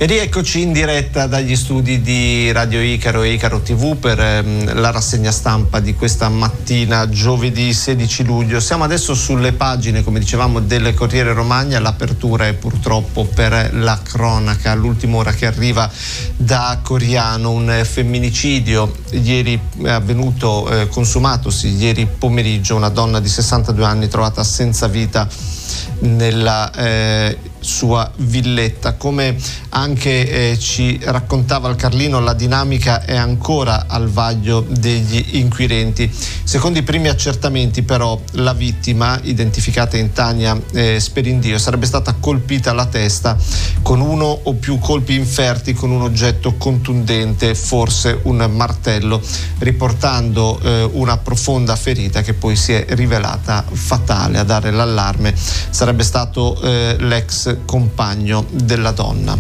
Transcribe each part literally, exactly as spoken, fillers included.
E rieccoci in diretta dagli studi di Radio Icaro e Icaro tivù per ehm, la rassegna stampa di questa mattina, giovedì sedici luglio. Siamo adesso sulle pagine, come dicevamo, del Corriere Romagna. L'apertura è purtroppo per la cronaca, l'ultima ora che arriva da Coriano, un femminicidio ieri avvenuto, eh, consumatosi ieri pomeriggio, una donna di sessantadue anni trovata senza vita nella eh, sua villetta. Come anche eh, ci raccontava il Carlino, la dinamica è ancora al vaglio degli inquirenti. Secondo i primi accertamenti, però, la vittima, identificata in Tania eh, Sperindio, sarebbe stata colpita alla testa con uno o più colpi inferti con un oggetto contundente, forse un martello, riportando eh, una profonda ferita che poi si è rivelata fatale. A dare l'allarme sarebbe stato eh, l'ex compagno della donna.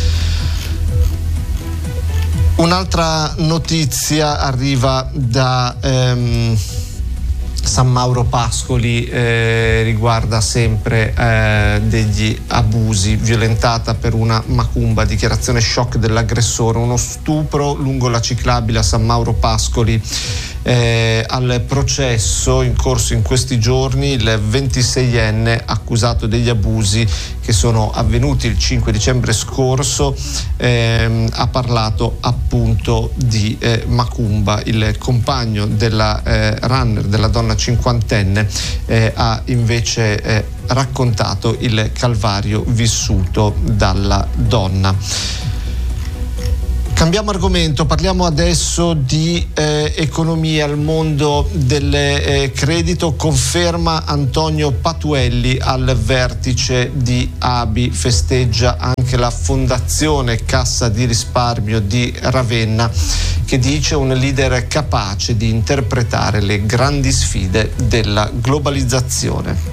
Un'altra notizia arriva da ehm, San Mauro Pascoli, eh, riguarda sempre eh, degli abusi, violentata per una macumba, dichiarazione shock dell'aggressore, uno stupro lungo la ciclabile a San Mauro Pascoli. Eh, al processo in corso in questi giorni il ventiseienne accusato degli abusi che sono avvenuti il cinque dicembre scorso ehm, ha parlato appunto di eh, macumba. Il compagno della eh, runner, della donna cinquantenne, eh, ha invece eh, raccontato il calvario vissuto dalla donna. Cambiamo argomento, parliamo adesso di eh, economia. Il mondo del eh, credito, conferma Antonio Patuelli al vertice di A B I, festeggia anche la Fondazione Cassa di Risparmio di Ravenna, che dice un leader capace di interpretare le grandi sfide della globalizzazione.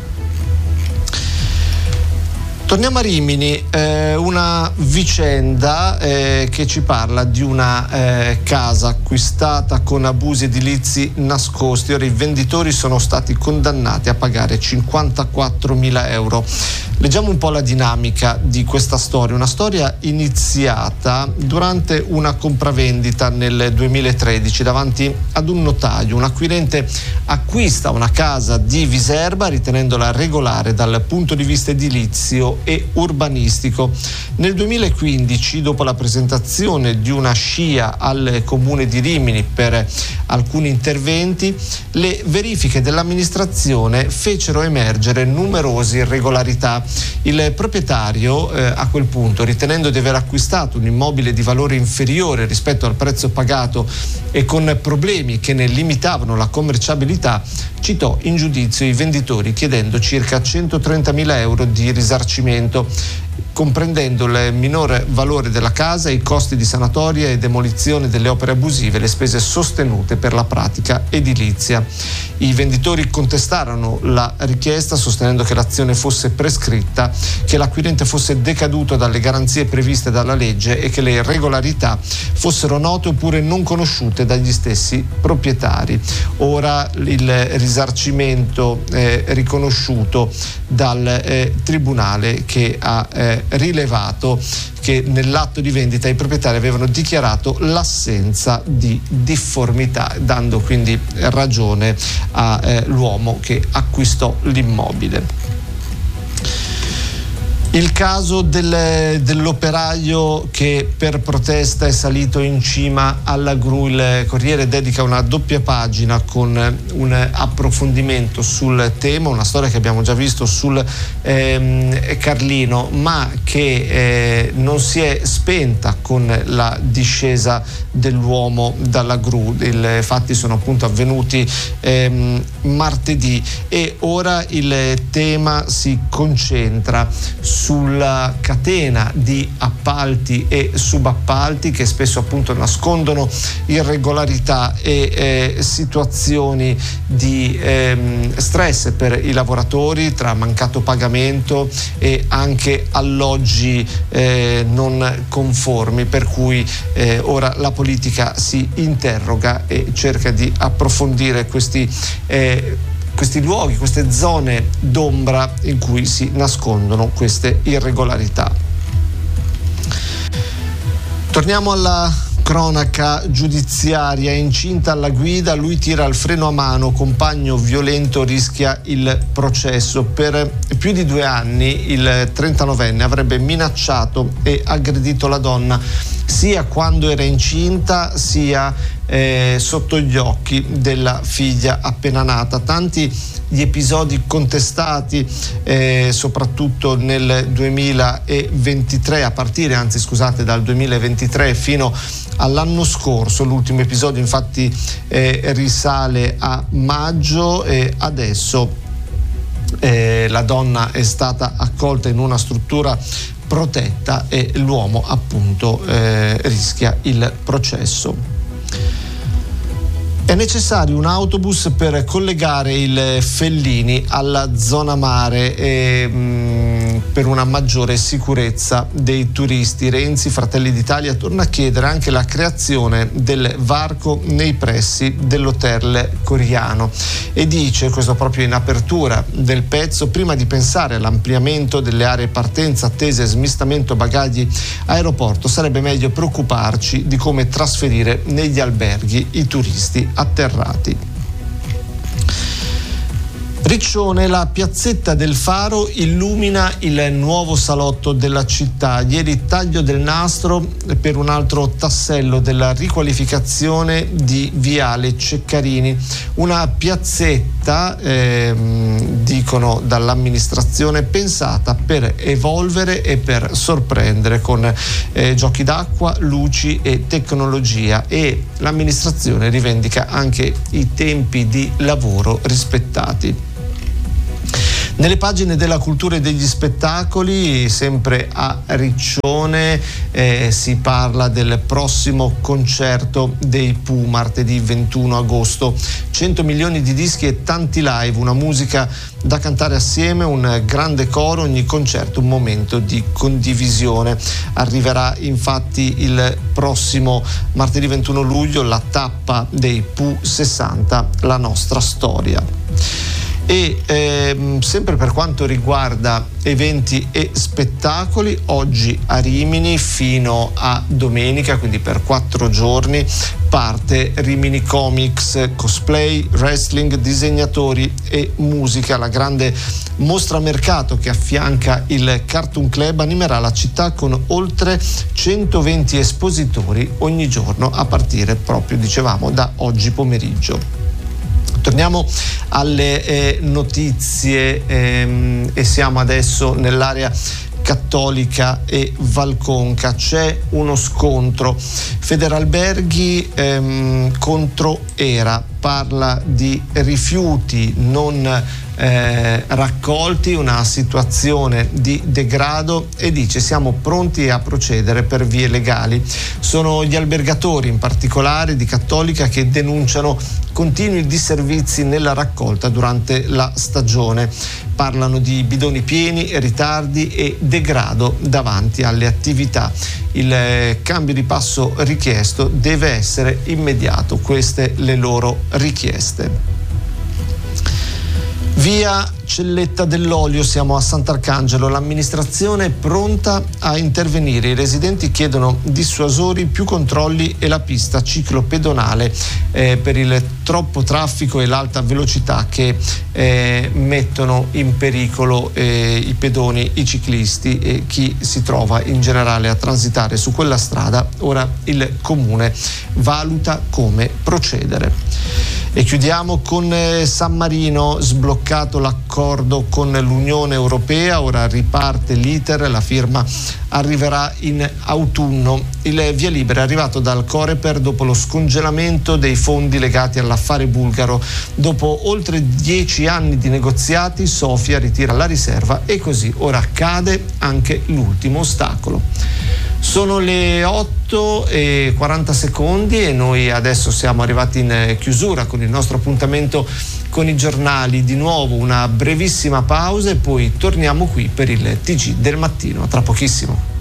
Torniamo a Rimini, eh, una vicenda eh, che ci parla di una eh, casa acquistata con abusi edilizi nascosti. Ora i venditori sono stati condannati a pagare cinquantaquattromila euro. Leggiamo un po' la dinamica di questa storia, una storia iniziata durante una compravendita nel duemilatredici davanti ad un notaio. Un acquirente acquista una casa di Viserba ritenendola regolare dal punto di vista edilizio e urbanistico. Nel duemilaquindici, dopo la presentazione di una scia al comune di Rimini per alcuni interventi, le verifiche dell'amministrazione fecero emergere numerose irregolarità. Il proprietario eh, a quel punto, ritenendo di aver acquistato un immobile di valore inferiore rispetto al prezzo pagato e con problemi che ne limitavano la commerciabilità, citò in giudizio i venditori chiedendo circa centotrentamila euro di risarcimento, comprendendo il minore valore della casa, i costi di sanatoria e demolizione delle opere abusive, le spese sostenute per la pratica edilizia. I venditori contestarono la richiesta sostenendo che l'azione fosse prescritta, che l'acquirente fosse decaduto dalle garanzie previste dalla legge e che le irregolarità fossero note oppure non conosciute dagli stessi proprietari. Ora il risarcimento eh, riconosciuto dal eh, tribunale, che ha eh, rilevato che nell'atto di vendita i proprietari avevano dichiarato l'assenza di difformità, dando quindi ragione all'uomo eh, che acquistò l'immobile. Il caso del, dell'operaio che per protesta è salito in cima alla gru. Il Corriere dedica una doppia pagina con un approfondimento sul tema, una storia che abbiamo già visto sul ehm, Carlino, ma che eh, non si è spenta con la discesa dell'uomo dalla gru. I fatti sono appunto avvenuti ehm, martedì e ora il tema si concentra sulla catena di appalti e subappalti che spesso appunto nascondono irregolarità e eh, situazioni di ehm, stress per i lavoratori, tra mancato pagamento e anche alloggi eh, non conformi, per cui eh, ora la politica si interroga e cerca di approfondire questi eh, questi luoghi, queste zone d'ombra in cui si nascondono queste irregolarità. Torniamo alla cronaca giudiziaria. Incinta alla guida, lui tira il freno a mano, compagno violento rischia il processo. Per più di due anni il trentanovenne avrebbe minacciato e aggredito la donna sia quando era incinta sia eh, sotto gli occhi della figlia appena nata. Tanti gli episodi contestati eh, soprattutto nel duemilaventitré, a partire anzi scusate dal duemilaventitré fino all'anno scorso. L'ultimo episodio infatti eh, risale a maggio e adesso eh, la donna è stata accolta in una struttura protetta e l'uomo appunto eh, rischia il processo. È necessario un autobus per collegare il Fellini alla zona mare e, mh, per una maggiore sicurezza dei turisti. Renzi, Fratelli d'Italia, torna a chiedere anche la creazione del varco nei pressi dell'hotel Coriano e dice, questo proprio in apertura del pezzo: prima di pensare all'ampliamento delle aree partenza, attese e smistamento bagagli aeroporto, sarebbe meglio preoccuparci di come trasferire negli alberghi i turisti atterrati. Riccione, la piazzetta del Faro illumina il nuovo salotto della città. Ieri taglio del nastro per un altro tassello della riqualificazione di Viale Ceccarini. Una piazzetta, ehm, dicono dall'amministrazione, pensata per evolvere e per sorprendere con eh, giochi d'acqua, luci e tecnologia, e l'amministrazione rivendica anche i tempi di lavoro rispettati. Nelle pagine della cultura e degli spettacoli, sempre a Riccione, eh, si parla del prossimo concerto dei Pooh, martedì ventuno agosto. cento milioni di dischi e tanti live, una musica da cantare assieme, un grande coro, ogni concerto un momento di condivisione. Arriverà infatti il prossimo martedì ventuno luglio la tappa dei Pooh sessanta, la nostra storia. E ehm, sempre per quanto riguarda eventi e spettacoli, oggi a Rimini fino a domenica, quindi per quattro giorni, parte Rimini Comics, cosplay, wrestling, disegnatori e musica. La grande mostra mercato che affianca il Cartoon Club animerà la città con oltre centoventi espositori ogni giorno a partire proprio, dicevamo, da oggi pomeriggio. Torniamo alle eh, notizie ehm, e siamo adesso nell'area Cattolica e Valconca. C'è uno scontro. Federalberghi ehm, contro Era, parla di rifiuti non eh, raccolti, una situazione di degrado, e dice siamo pronti a procedere per vie legali. Sono gli albergatori in particolare di Cattolica che denunciano continui disservizi nella raccolta durante la stagione. Parlano di bidoni pieni, ritardi e degrado davanti alle attività. Il eh, cambio di passo richiesto deve essere immediato, queste le loro richieste. Via Celletta dell'Olio, siamo a Sant'Arcangelo, l'amministrazione è pronta a intervenire. I residenti chiedono dissuasori, più controlli e la pista ciclopedonale eh, per il troppo traffico e l'alta velocità che eh, mettono in pericolo eh, i pedoni, i ciclisti e chi si trova in generale a transitare su quella strada. Ora il comune valuta come procedere. E chiudiamo con eh, San Marino, sbloccato l'accordo con l'Unione Europea, ora riparte l'iter, la firma arriverà in autunno. Il via libera è arrivato dal Coreper dopo lo scongelamento dei fondi legati all'affare bulgaro. Dopo oltre dieci anni di negoziati, Sofia ritira la riserva e così ora cade anche l'ultimo ostacolo. Sono le otto e quaranta secondi e noi adesso siamo arrivati in chiusura con il nostro appuntamento con i giornali. Di nuovo una brevissima pausa e poi torniamo qui per il T G del mattino. Tra pochissimo.